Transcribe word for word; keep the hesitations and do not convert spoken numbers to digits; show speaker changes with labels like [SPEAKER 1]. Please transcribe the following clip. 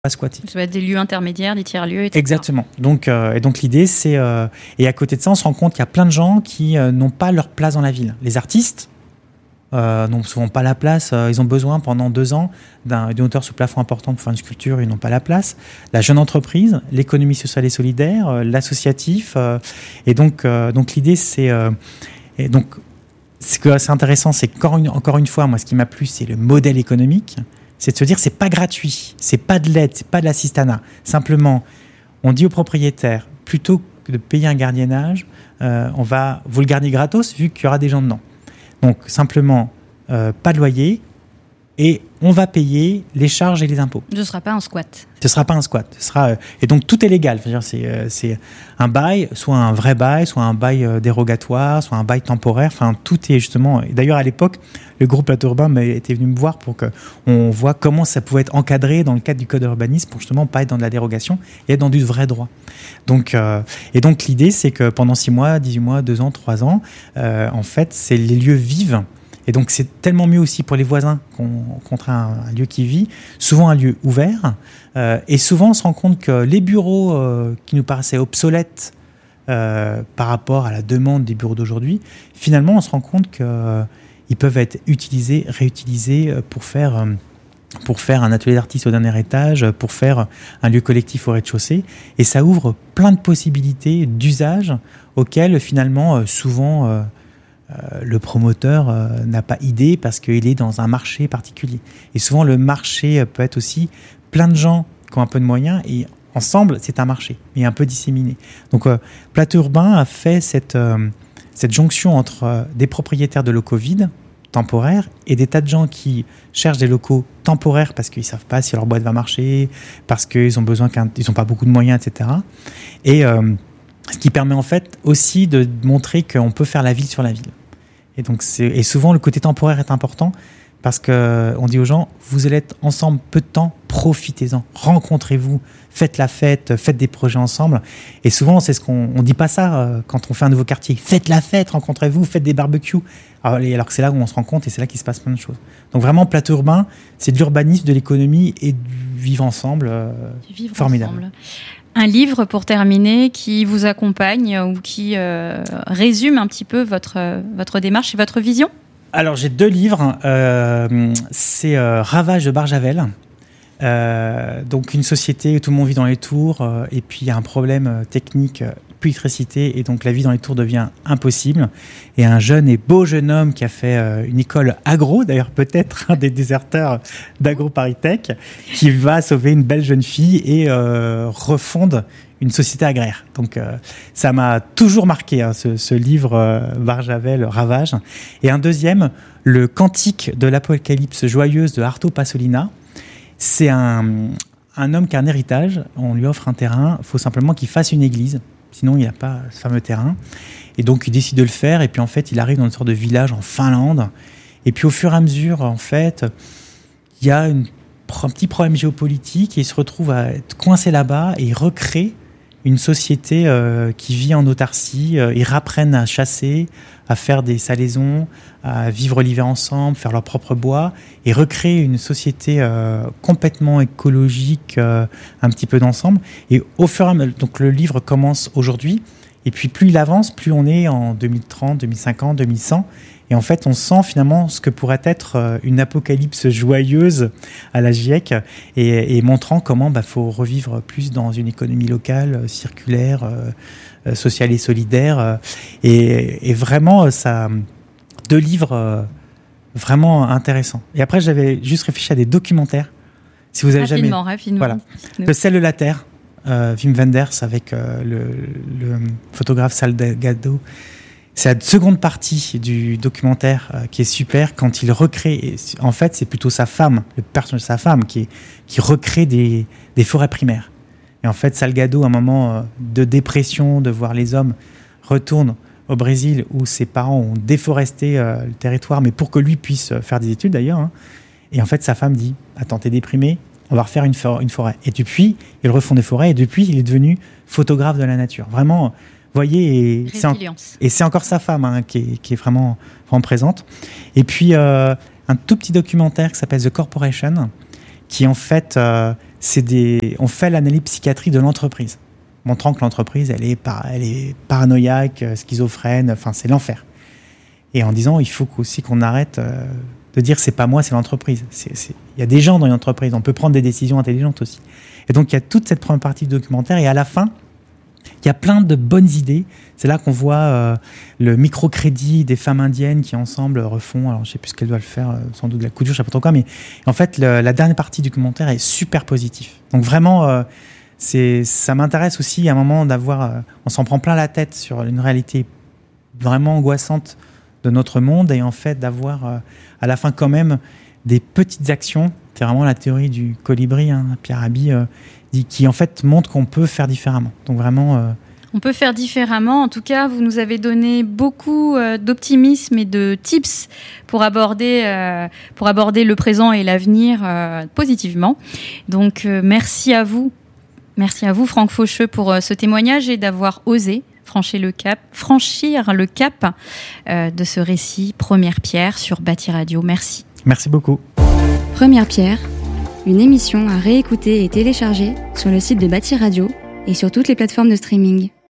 [SPEAKER 1] pas squatter.
[SPEAKER 2] Ça va être des lieux intermédiaires, des tiers-lieux, et cetera.
[SPEAKER 1] Exactement. Donc, euh, et donc l'idée, c'est... Euh, et à côté de ça, on se rend compte qu'il y a plein de gens qui euh, n'ont pas leur place dans la ville. Les artistes euh, n'ont souvent pas la place. Euh, ils ont besoin, pendant deux ans, d'un, d'une hauteur sous plafond importante pour faire une sculpture. Ils n'ont pas la place. La jeune entreprise, l'économie sociale et solidaire, euh, l'associatif. Euh, et donc, euh, donc l'idée, c'est... Euh, et donc, ce que c'est intéressant, c'est qu'encore une, encore une fois, moi, ce qui m'a plu, c'est le modèle économique. C'est de se dire, c'est pas gratuit, c'est pas de l'aide, c'est pas de l'assistanat. Simplement, on dit aux propriétaires, plutôt que de payer un gardiennage, euh, on va vous le garder gratos vu qu'il y aura des gens dedans. Donc, simplement, euh, pas de loyer et on va payer les charges et les impôts.
[SPEAKER 2] Ce ne sera pas un squat.
[SPEAKER 1] Ce ne sera pas un squat. Ce sera, euh, et donc, tout est légal. C'est-à-dire, c'est, euh, c'est un bail, soit un vrai bail, soit un bail euh, dérogatoire, soit un bail temporaire. Enfin, tout est justement... Et d'ailleurs, à l'époque, le groupe Plateau Urbain était venu me voir pour qu'on voit comment ça pouvait être encadré dans le cadre du code d'urbanisme pour justement pas être dans de la dérogation et être dans du vrai droit. Donc, euh, et donc, l'idée, c'est que pendant six mois, dix-huit mois, deux ans, trois ans, euh, en fait, c'est les lieux vivent. Et donc, c'est tellement mieux aussi pour les voisins qu'on rencontre un, un lieu qui vit, souvent un lieu ouvert. Euh, et souvent, on se rend compte que les bureaux euh, qui nous paraissaient obsolètes euh, par rapport à la demande des bureaux d'aujourd'hui, finalement, on se rend compte qu'ils euh, peuvent être utilisés, réutilisés pour faire, euh, pour faire un atelier d'artiste au dernier étage, pour faire un lieu collectif au rez-de-chaussée. Et ça ouvre plein de possibilités d'usage auxquelles, finalement, euh, souvent... Euh, Euh, le promoteur euh, n'a pas idée parce qu'il est dans un marché particulier. Et souvent, le marché peut être aussi plein de gens qui ont un peu de moyens et ensemble, c'est un marché, mais un peu disséminé. Donc, euh, Plateau Urbain a fait cette, euh, cette jonction entre euh, des propriétaires de locaux vides, temporaires, et des tas de gens qui cherchent des locaux temporaires parce qu'ils ne savent pas si leur boîte va marcher, parce qu'ils ont besoin qu'un, ils n'ont pas beaucoup de moyens, et cetera. Et euh, ce qui permet en fait aussi de montrer qu'on peut faire la ville sur la ville. Et, donc c'est, et souvent, le côté temporaire est important parce qu'on dit aux gens, vous allez être ensemble peu de temps, profitez-en, rencontrez-vous, faites la fête, faites des projets ensemble. Et souvent, c'est ce qu'on ne dit pas ça euh, quand on fait un nouveau quartier. Faites la fête, rencontrez-vous, faites des barbecues. Alors, alors que c'est là où on se rencontre et c'est là qu'il se passe plein de choses. Donc vraiment, Plateau Urbain, c'est de l'urbanisme, de l'économie et du vivre ensemble. Euh, du vivre formidable. Ensemble.
[SPEAKER 2] Un livre, pour terminer, qui vous accompagne ou qui euh, résume un petit peu votre, votre démarche et votre vision ?
[SPEAKER 1] Alors, j'ai deux livres. Euh, c'est euh, Ravage de Barjavel. Euh, donc, une société où tout le monde vit dans les tours euh, et puis il y a un problème euh, technique, euh, plus d'électricité et donc la vie dans les tours devient impossible. Et un jeune et beau jeune homme qui a fait euh, une école agro, d'ailleurs peut-être un des déserteurs d'AgroParisTech, qui va sauver une belle jeune fille et euh, refonde une société agraire. Donc euh, ça m'a toujours marqué, hein, ce, ce livre euh, Barjavel, Ravage. Et un deuxième, Le Cantique de l'Apocalypse joyeuse de Arto Pasolina. C'est un, un homme qui a un héritage, on lui offre un terrain, il faut simplement qu'il fasse une église, sinon il n'a pas ce fameux terrain. Et donc il décide de le faire, et puis en fait il arrive dans une sorte de village en Finlande, et puis au fur et à mesure, en fait, il y a une, un petit problème géopolitique, et il se retrouve à être coincé là-bas, et il recrée une société euh, qui vit en autarcie. Euh, ils apprennent à chasser, à faire des salaisons, à vivre l'hiver ensemble, faire leur propre bois et recréer une société euh, complètement écologique, euh, un petit peu d'ensemble. Et au fur et à mesure, donc le livre commence aujourd'hui, et puis plus il avance, plus on est en deux mille trente, deux mille cinquante, deux mille cent. Et en fait, on sent finalement ce que pourrait être une apocalypse joyeuse à la GIEC et, et montrant comment bah, faut revivre plus dans une économie locale, circulaire, euh, sociale et solidaire. Et, et vraiment, ça, deux livres euh, vraiment intéressants. Et après, j'avais juste réfléchi à des documentaires. Si vous avez
[SPEAKER 2] rapidement,
[SPEAKER 1] jamais,
[SPEAKER 2] rapidement.
[SPEAKER 1] Voilà. Le Sel de la Terre, euh, Wim Wenders avec euh, le, le photographe Salgado. C'est la seconde partie du documentaire euh, qui est super quand il recrée. Et en fait, c'est plutôt sa femme, le personnage de sa femme, qui, est, qui recrée des, des forêts primaires. Et en fait, Salgado, à un moment euh, de dépression, de voir les hommes, retourne au Brésil où ses parents ont déforesté euh, le territoire, mais pour que lui puisse faire des études d'ailleurs. Hein. Et en fait, sa femme dit « Attends, t'es déprimé, on va refaire une, for- une forêt. » Et depuis, ils refont des forêts et depuis, il est devenu photographe de la nature. Vraiment... voyez, et c'est, en, et c'est encore sa femme hein, qui, est, qui est vraiment, vraiment présente. Et puis, euh, un tout petit documentaire qui s'appelle The Corporation, qui en fait euh, c'est des, on fait l'analyse psychiatrique de l'entreprise, montrant que l'entreprise, elle est, par, elle est paranoïaque, schizophrène, enfin, c'est l'enfer. Et en disant, il faut aussi qu'on arrête euh, de dire c'est pas moi, c'est l'entreprise. C'est, c'est... Il y a des gens dans une entreprise, on peut prendre des décisions intelligentes aussi. Et donc, il y a toute cette première partie du documentaire, et à la fin, il y a plein de bonnes idées. C'est là qu'on voit euh, le microcrédit des femmes indiennes qui ensemble refont, alors je sais plus ce qu'elles doivent faire, euh, sans doute de la couture, je sais pas trop quoi, mais en fait le, la dernière partie du documentaire est super positive. Donc vraiment, euh, c'est, ça m'intéresse aussi à un moment d'avoir, euh, on s'en prend plein la tête sur une réalité vraiment angoissante de notre monde, et en fait d'avoir euh, à la fin quand même des petites actions. C'est vraiment la théorie du colibri, hein, Pierre Rabhi, euh, qui en fait montre qu'on peut faire différemment. Donc vraiment... Euh...
[SPEAKER 2] On peut faire différemment. En tout cas, vous nous avez donné beaucoup euh, d'optimisme et de tips pour aborder, euh, pour aborder le présent et l'avenir euh, positivement. Donc euh, merci à vous. Merci à vous, Franck Faucheux, pour euh, ce témoignage et d'avoir osé franchir le cap, franchir le cap euh, de ce récit Première Pierre sur Bâti Radio. Merci.
[SPEAKER 1] Merci beaucoup.
[SPEAKER 3] Première Pierre, une émission à réécouter et télécharger sur le site de Bâti Radio et sur toutes les plateformes de streaming.